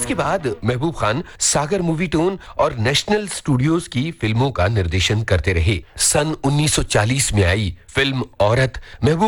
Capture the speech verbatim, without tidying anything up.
इसके बाद महबूब खान सागर movie tone और नेशनल स्टूडियोज की फिल्मों का निर्देशन करते रहे। सन उन्नीस सौ चालीस में आई फिल्म औरत महबूब